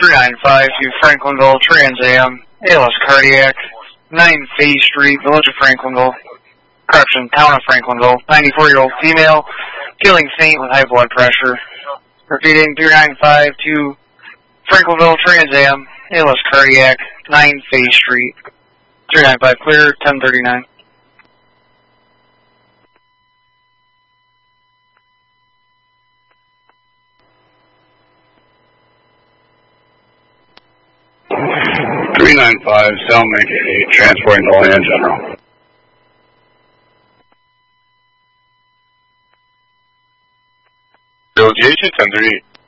395 to Franklinville, Trans Am, ALS Cardiac, 9 Faye Street, Village of Franklinville, correction, Town of Franklinville, 94-year-old female, feeling faint with high blood pressure. Repeating, 395 to Franklinville, Trans Am, ALS Cardiac, 9 Faye Street, 395 clear, 1039. Selma, transporting to Land General. Bill J, 1038.